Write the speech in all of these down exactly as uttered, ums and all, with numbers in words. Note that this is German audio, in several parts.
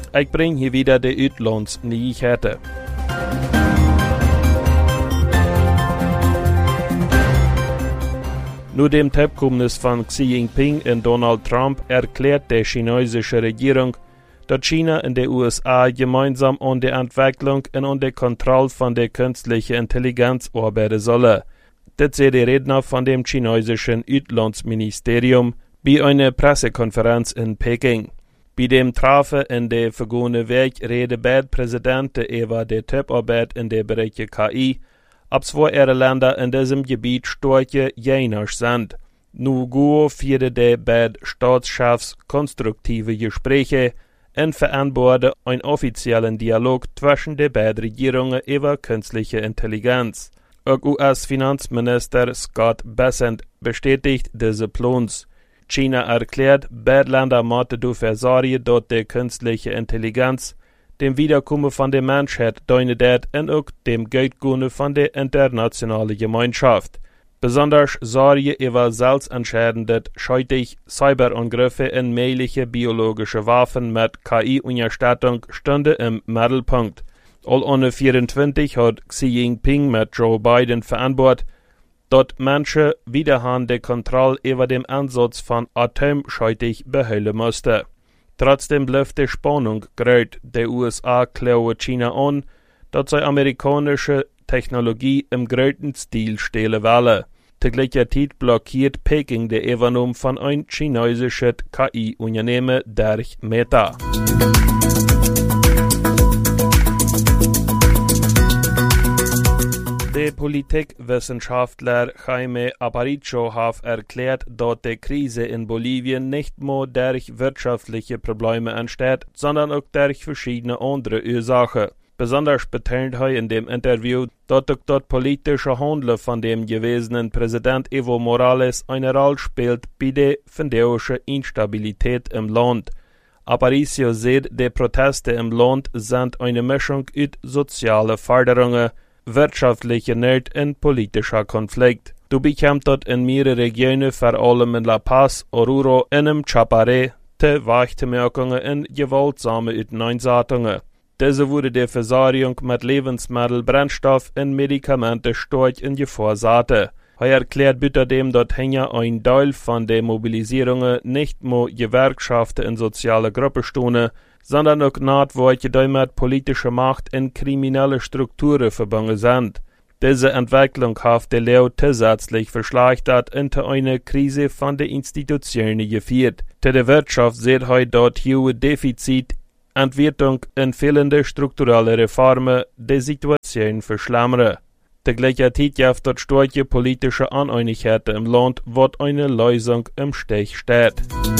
Ich bring hier wieder die Uitlandsnyheiten. Nur dem Abkommen von Xi Jinping und Donald Trump erklärt die chinesische Regierung, dass China und die U S A gemeinsam an der Entwicklung und an der Kontrolle von der künstlichen Intelligenz arbeiten sollen. Das sagt der Redner von dem chinesischen Uitlandsministerium bei einer Pressekonferenz in Peking. Bei dem Treffen in der vergangenen Woche reden beide Präsidenten über die Zusammenarbeit in der Bereiche K I, ob zwei ihre Länder in diesem Gebiet starke Gegner sind. Nun go führen die beiden Staatschefs konstruktive Gespräche und vereinbaren einen offiziellen Dialog zwischen den beiden Regierungen über künstliche Intelligenz. Auch U S-Finanzminister Scott Bessent bestätigt diese Plans. China erklärt, beide Länder müssen dafür sorgen, dass die künstliche Intelligenz dem Wiederkommen von der Menschheit dient und auch dem Geldgewinn von der internationalen Gemeinschaft. Besonders sorge über selbstentscheidende, scheutig Cyberangriffe und mögliche biologische Waffen mit K I-Unterstützung stünde im Mittelpunkt. All ohne vierundzwanzig hat Xi Jinping mit Joe Biden vereinbart, dass Menschen wiederum die Kontrolle über den Einsatz von Atomscheutig behalten mussten. Trotzdem bleibt die Spannung groß. Die U S A klauen China an, dass sie amerikanische Technologie im größten Stil stehlen wollen. Zur gleichen Zeit blockiert Peking die Übernahme von einem chinesischen K I-Unternehmen durch Meta. Der Politikwissenschaftler Jaime Aparicio hat erklärt, dass die Krise in Bolivien nicht nur durch wirtschaftliche Probleme entsteht, sondern auch durch verschiedene andere Ursachen. Besonders betont er in dem Interview, dass auch das politische Handeln von dem gewesenen Präsident Evo Morales eine Rolle spielt bei der findischen Instabilität im Land. Aparicio sieht, die Proteste im Land sind eine Mischung aus sozialen Forderungen, wirtschaftlicher Not und politischer Konflikt. Du bekommst dort in mehreren Regionen, vor allem in La Paz, Oruro und im Chapare, te Weichmerkungen und gewaltsame Auseinandersetzungen. Diese wurde die Versorgung mit Lebensmitteln, Brennstoff und Medikamenten stark in Gefahr setzte. Er erklärt außerdem, dass hier ein Teil von den Mobilisierungen nicht nur Gewerkschaften und soziale Gruppen stehen, sondern auch Notwolke, die mit politischer Macht und kriminelle Strukturen verbunden sind. Diese Entwicklung hat die Leo zusätzlich verschlechtert und zu einer Krise von den Institutionen geführt. Zu der Wirtschaft sieht heute dort hohe Defizit, Entwertung und fehlende strukturelle Reformen die Situation verschlimmern. Zur gleichen Zeit gibt es starke politische Uneinigkeiten im Land, wo eine Lösung im Stich steht.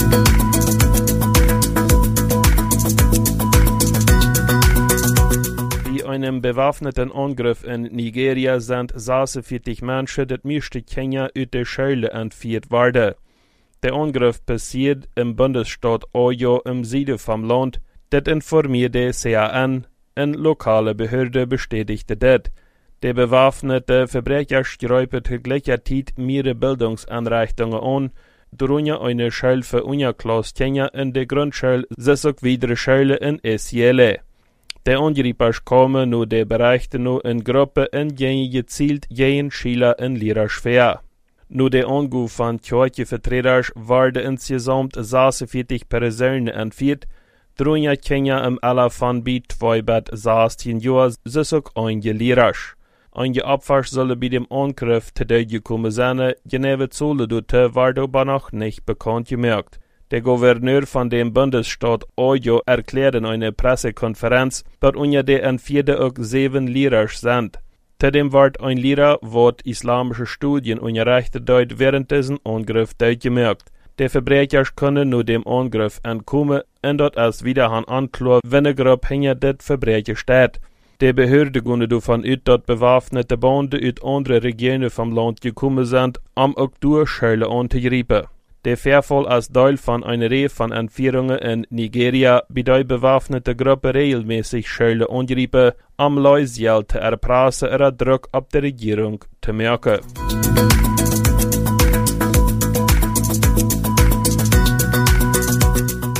Bei einem bewaffneten Angriff in Nigeria sind sechsundvierzig Menschen, das meiste Kenia, aus der Schule entführt worden. Der Angriff passiert im Bundesstaat Oyo im Süden vom Land. Das informierte C A N, eine lokale Behörde bestätigte das. Die bewaffnete Verbrecher sträuben zur gleichen Zeit mehrere Bildungseinrichtungen an, darunter eine Schule für Unterklasse Kenia in der Grundschule, sechs auch weitere Schulen in Esiele. Die Angreifer kamen nur die Bereiche nur in Gruppen und gingen gezielt gegen Schüler und Lehrer schwer. Nur der Angriff von Kirchenvertretern wurden insgesamt sechsundvierzig Personen entführt, darunter Kenia im Alter von bei zwei bis sechzehn Jahren, sechs auch einige Lehrer. Einige Opfer sollen bei dem Angriff zu Tode gekommen sein, genaue Zahlen dazu werden aber noch nicht bekannt gemacht. Der Gouverneur von dem Bundesstaat Oyo erklärt in einer Pressekonferenz, dass unter den Entführten auch sieben Lehrer sind. Zudem wird ein Lehrer, der islamische Studien unterrichtet hat, während diesem Angriff durchgemerkt. Die Verbrecher können nur dem Angriff entkommen und dort als Widerhand anklar, wenn eine Gruppe hinter das Verbrechen steht. Die Behörden gehen davon aus, dass bewaffnete Banden aus anderen Regionen vom Land gekommen sind, um auch durch Schulen anzugreifen. Der Vorfall als Teil von einer Reihe von Entführungen in Nigeria, bei der bewaffnete Gruppen regelmäßig Schulen angreifen, um Leute zu erpressen oder Druck auf die Regierung zu machen.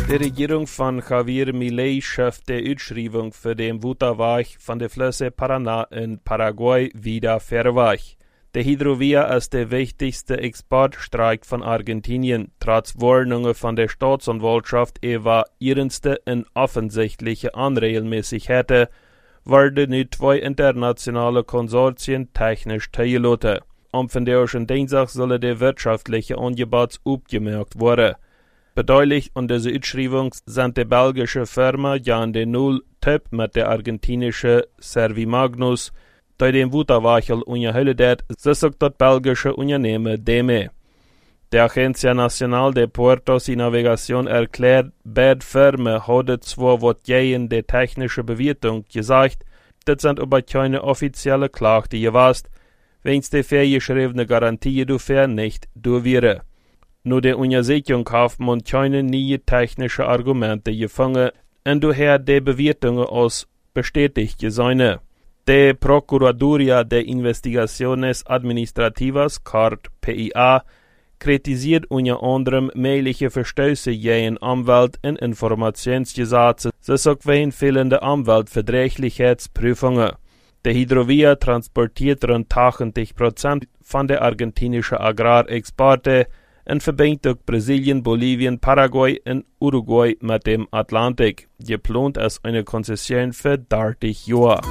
Die Regierung von Javier Milei schafft die Ausschreibung für den Wasserweg von der Flüsse Paraná in Paraguay wieder verweich. Die Hydrovia ist der wichtigste Exportstreik von Argentinien, trotz Warnungen von der Staatsanwaltschaft über ernste und offensichtliche Unregelmäßigkeiten, werden nu zwei internationale Konsortien technisch teilgelassen. Am vandaag Dienstag sollen die wirtschaftliche Angebote aufgemerkt werden. Beteiligt an dieser Ausschreibung sind die belgische Firma Jan de Nul Typ mit der argentinischen Servimagnus, die den Wasserweg unterhält, so sagt das belgische Unternehmen D M E. Die Agencia Nacional de Puertos y Navegación erklärt, beide Firmen haben zwar was gegen die technische Bewertung gesagt, das sind aber keine offizielle Klage gewesen, wenn es die vorgeschriebene Garantie dafür nicht durchführen. Nur die Untersuchung hat man keine neue technische Argumente gefunden und daher die Bewertungen als bestätigt gesehen. Die Procuraduría de Investigaciones Administrativas, Cart P I A, kritisiert unter anderem mögliche Verstöße gegen Umwelt- und Informationsgesetze, sowie fehlende Umweltverträglichkeitsprüfungen. Die Hydrovia transportiert rund achtzig Prozent von der argentinischen Agrarexporte und verbindet durch Brasilien, Bolivien, Paraguay und Uruguay mit dem Atlantik. Geplant ist eine Konzession für dreißig Jahre.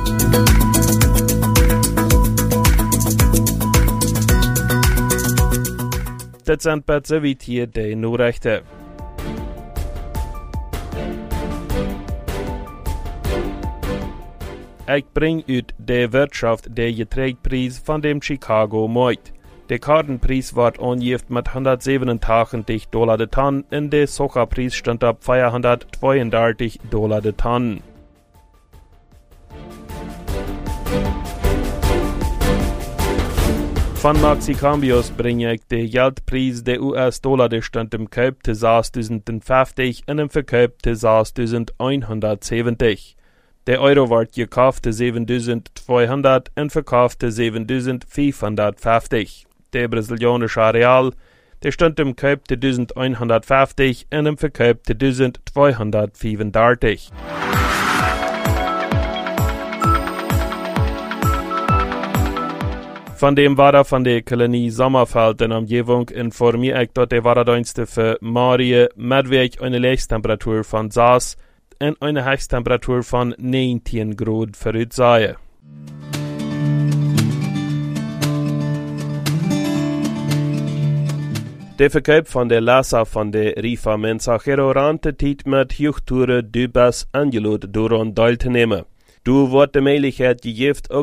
Das sind besser wie hier die Nachrichten. Ich bring ut die Wirtschaft der Getreidepreis von dem Chicago Markt. Der Kartenpreis wird angegeben mit hundertsiebenundachtzig Dollar de Tonne und der Sojapreis stand ab vierhundertzweiunddreißig Dollar de Tonne. Von Maxicambios bringe ich den Geldpreis der U S-Dollar, der stand im Kauf zu sechstausendfünfzig und im Verkauf zu sechstausendeinhundertsiebzig. Der Euro wird gekauft zu siebentausendzweihundert und verkauft zu siebentausendfünfhundertfünfzig. Der brasilianische Real, der stand im Kauf zu elfhundertfünfzig und im Verkauf zu zwölfhundertfünfunddreißig. Von dem Wetter von der Kolonie Sommerfeld in Umgebung informiere ich, dass der Wetterdienste für Marie Medweg eine Höchsttemperatur von sechs und eine Höchsttemperatur von neunzehn Grad voraussagen. Der Verkauf von der Lasa von der Rifa Mensajero Rantetit mit Hochtouren Dubas angeladen daran teilzunehmen. Du wird die Möglichkeit gegeben, auch